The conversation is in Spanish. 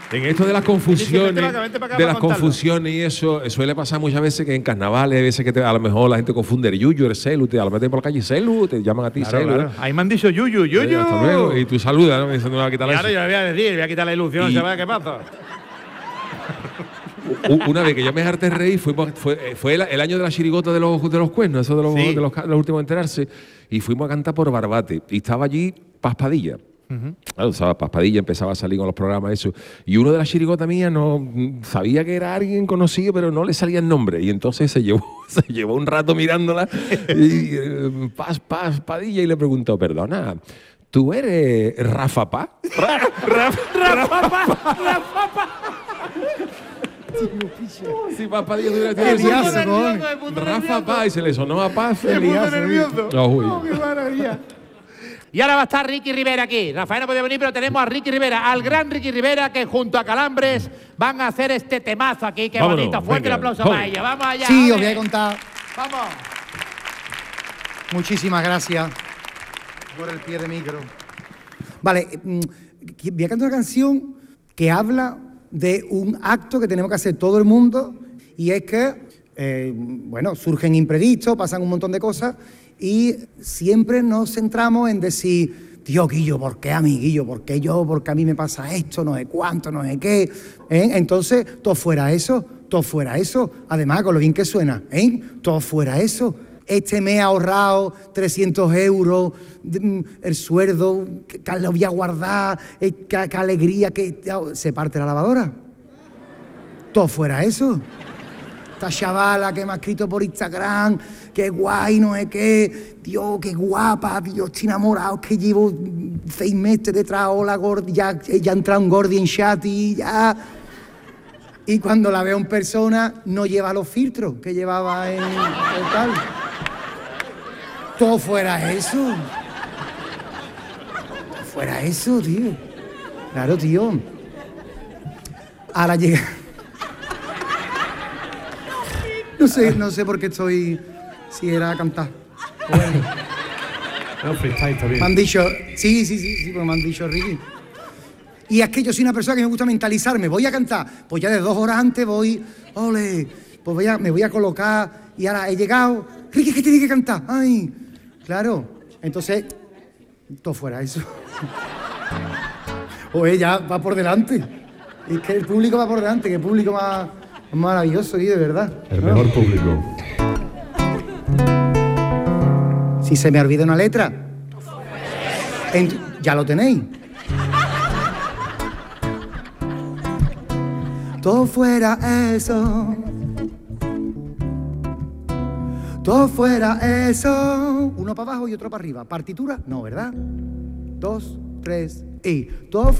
En esto de las confusiones y eso suele pasar muchas veces que en carnavales, hay veces que a lo mejor la gente confunde el yuyu, el celu, te lo meten por la calle celu, te llaman a ti celu. Claro. Ahí me han dicho yuyu. Hasta luego. Y tú saludas, ¿no? Me dicen, no me va a quitar Claro, eso. yo le voy a decir, voy a quitar la ilusión, ¿sabes qué pasa? Una vez que yo me harté reír, fue el año de la chirigota de los cuernos, eso de los últimos a enterarse, y fuimos a cantar por Barbate. Y estaba allí Paspadilla. Claro, ¿sabes? Paspadilla empezaba a salir con los programas, eso. Y uno de las chirigotas mías no sabía que era alguien conocido, pero no le salía el nombre. Y entonces se llevó un rato mirándola y Paspadilla y le preguntó, perdona, ¿tú eres Rafa Paz? Rafa Paz. Sí, Paspadilla tuviera Rafa Paz y se le sonó a Paz. Se puso nervioso. Qué maravilla. Y ahora va a estar Ricky Rivera aquí. Rafael no puede venir, pero tenemos a Ricky Rivera, al gran Ricky Rivera, que junto a Calambres van a hacer este temazo aquí. Qué bonito. Fuerte el aplauso para ella. Vamos allá. Sí, os voy a contar. Vamos. Muchísimas gracias por el pie de micro. Vale, voy a cantar una canción que habla de un acto que tenemos que hacer todo el mundo, y es que, surgen imprevistos, pasan un montón de cosas, y siempre nos centramos en decir, tío, Guillo, ¿por qué a mí, Guillo? ¿Por qué yo? ¿Por qué a mí me pasa esto? No sé cuánto, no sé qué. Entonces, todo fuera eso. Además, con lo bien que suena, todo fuera eso. Me ha ahorrado 300 euros, el sueldo, que lo voy a guardar, qué alegría, que se parte la lavadora. Todo fuera eso. Esta chavala que me ha escrito por Instagram, qué guay, no sé qué, Dios, qué guapa, Dios, estoy enamorado, que llevo 6 meses detrás, hola, Gordi, ya ha entrado un Gordi en chat y ya. Y cuando la veo en persona, no lleva los filtros que llevaba en el tal. Todo fuera eso. Fuera eso, tío. Claro, tío. Ahora llega. No sé por qué estoy. Si era a cantar. Bueno. No, freestyle, está bien. Me han dicho. Sí, pues me han dicho Ricky. Y es que yo soy una persona que me gusta mentalizarme. Voy a cantar. Pues ya de 2 horas antes voy. Ole. Pues me voy a colocar. Y ahora he llegado. Ricky, ¿qué tiene que cantar? Ay. Claro. Entonces. Todo fuera eso. O ella va por delante. Es que el público va por delante, que el público más maravilloso, y de verdad. El mejor público. Si se me olvida una letra, ya lo tenéis. Todo fuera eso. Todo fuera eso. Uno para abajo y otro para arriba. Partitura, no, ¿verdad? 2, 3 y todo.